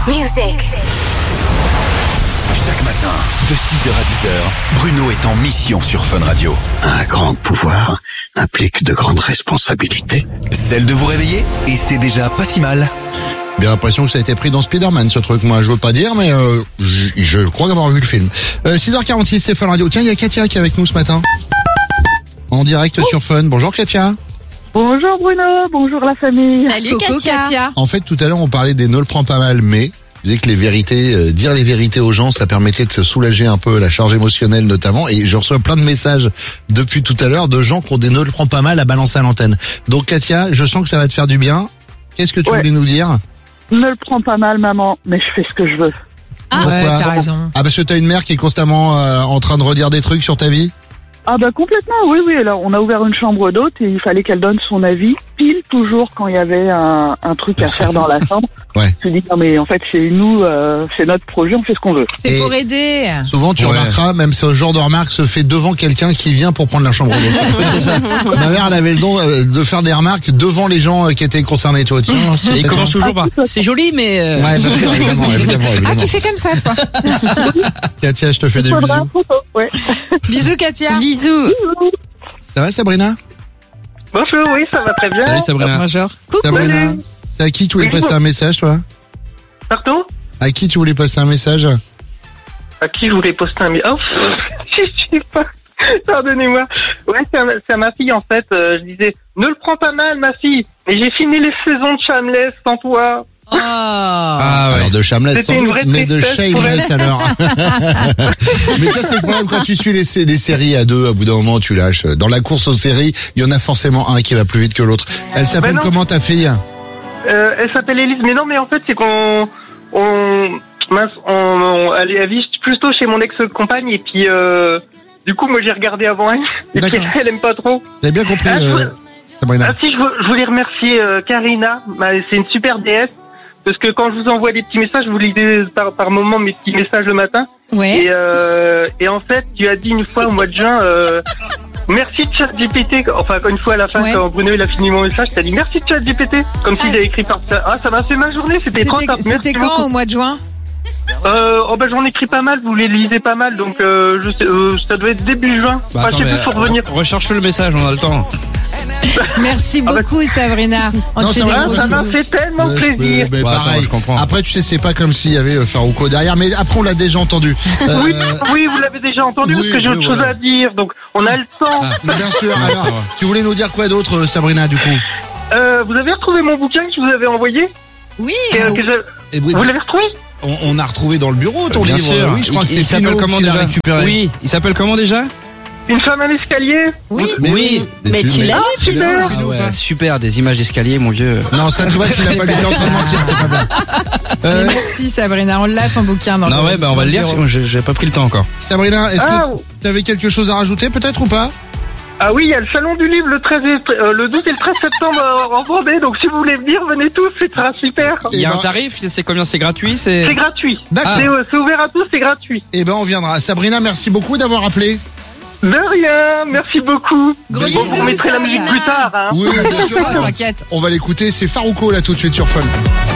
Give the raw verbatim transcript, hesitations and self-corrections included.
Music. Chaque matin, de six heures à dix heures, Bruno est en mission sur Fun Radio. Un grand pouvoir implique de grandes responsabilités. Celle de vous réveiller, et c'est déjà pas si mal. J'ai l'impression que ça a été pris dans Spider-Man, ce truc. Moi, je veux pas dire, mais euh, je, je crois avoir vu le film. Euh, six heures quarante-six, c'est Fun Radio. Tiens, il y a Katia qui est avec nous ce matin. En direct oh. sur Fun. Bonjour Katia. Bonjour Bruno, bonjour la famille. Salut Coucou, Katia. Katia. En fait, tout à l'heure, on parlait des ne le prends pas mal, mais... Je disais que les vérités, euh, dire les vérités aux gens, ça permettait de se soulager un peu la charge émotionnelle notamment. Et je reçois plein de messages depuis tout à l'heure de gens qui ont des ne le prends pas mal à balancer à l'antenne. Donc Katia, je sens que ça va te faire du bien. Qu'est-ce que tu ouais. voulais nous dire ? Ne le prends pas mal maman, mais je fais ce que je veux. Ah Pourquoi ? ouais, t'as raison. Ah parce que t'as une mère qui est constamment euh, en train de redire des trucs sur ta vie ? Ah bah complètement, oui, oui. Alors on a ouvert une chambre d'hôte et il fallait qu'elle donne son avis, pile toujours quand il y avait un, un truc à faire dans la chambre. Ouais. Je me dis non mais en fait c'est nous, euh, c'est notre projet, on fait ce qu'on veut. C'est et pour aider. Souvent tu ouais. remarqueras, même ce genre de remarque se fait devant quelqu'un qui vient pour prendre la chambre d'hôte. C'est ça. Ma mère elle avait le don de faire des remarques devant les gens qui étaient concernés. Toi, tu vois, et il commence toujours par c'est joli mais... Euh... Ouais, bah, évidemment, évidemment, évidemment. Ah tu fais comme ça toi. Katia, je te fais des bisous. Ouais. Bisous Katia. Bisous. Ça va Sabrina ? Bonjour, oui ça va très bien. Salut Sabrina. Bonjour. Coucou. Sabrina, c'est à qui tu voulais oui, passer un message toi ? Pardon ? À qui tu voulais passer un message ? À qui je voulais poster un message ? Oh, je sais pas. Pardonnez-moi. Ouais, c'est à, c'est à ma fille en fait. Euh, je disais, ne le prends pas mal ma fille. Mais j'ai fini les saisons de Shameless sans toi. Oh. Ah ouais. Alors de Shameless sans doute, mais de Shameless alors. Mais ça c'est le problème quand tu suis les, les séries à deux, à bout d'un moment tu lâches. Dans la course aux séries, il y en a forcément un qui va plus vite que l'autre. Elle s'appelle ben comment ta fille ? euh, Elle s'appelle Élise, mais non mais en fait c'est qu'on... On, mince, on, on, elle, elle vit plutôt chez mon ex-compagne et puis euh, du coup moi j'ai regardé avant elle et puis elle, elle aime pas trop. J'ai bien compris. Ah, euh, Sabrina. Ah si, je, je voulais remercier euh, Karina, c'est une super déesse. Parce que quand je vous envoie des petits messages, vous lisez par, par moment mes petits messages le matin. Ouais. Et, euh, et en fait, tu as dit une fois au mois de juin, euh, merci ChatGPT. Enfin, une fois à la fin, ouais. quand Bruno il a fini mon message, tu as dit merci ChatGPT. Comme ah. s'il avait écrit par ça. Ah, ça m'a fait ma journée, c'était, c'était trop top. C'était quand beaucoup. Au mois de juin? Euh, oh ben j'en écris pas mal, vous les lisez pas mal, donc euh, je sais, euh, ça doit être début juin. Bah, enfin, je sais plus, faut revenir. Recherche le message, on a le temps. Merci beaucoup ah bah... Sabrina. On non, ça m'a fait tellement ouais, plaisir. Mais ouais, pareil. attends, je comprends. Après tu sais c'est pas comme s'il y avait euh, Farouko derrière, mais après on l'a déjà entendu. Euh... Oui, oui, vous l'avez déjà entendu oui, parce que j'ai oui, autre voilà. chose à dire, donc on a le temps. Ah, bien sûr. Alors, tu voulais nous dire quoi d'autre, Sabrina, du coup ? euh, Vous avez retrouvé mon bouquin que je vous avais envoyé ? Oui. Euh, que je... Et oui, vous l'avez retrouvé ? on, on a retrouvé dans le bureau ton bien livre. Sûr. Oui, je crois il, que c'est il s'appelle comment qui l'a déjà récupéré. Oui, il s'appelle comment déjà ? Une femme à l'escalier. Oui, mais oui. Mais, mais tu l'as lu, Pineur. Ah ouais, super, des images d'escalier, mon vieux. Non, ça tu vois, tu l'as pas lu, t'es en train de mentir, c'est pas bien. Euh... Merci Sabrina, on l'a ton bouquin dans non, le Non ouais, bah on va le lire, parce que j'ai, j'ai pas pris le temps encore. Sabrina, est-ce ah, que tu avais quelque chose à rajouter peut-être ou pas ? Ah oui, il y a le salon du livre le treize, euh, le douze et le treize septembre en Vendée, donc si vous voulez venir, venez tous, c'est sera super. Il y a un tarif, c'est combien, c'est gratuit, c'est. C'est gratuit. D'accord. C'est, c'est ouvert à tous, c'est gratuit. Eh ben on viendra. Sabrina, merci beaucoup d'avoir appelé. De rien, merci beaucoup. Gros bon, vous mettrez la musique plus tard. Hein. Oui, bien sûr. T'inquiète. On va l'écouter, c'est Farouko là tout de suite sur Fun.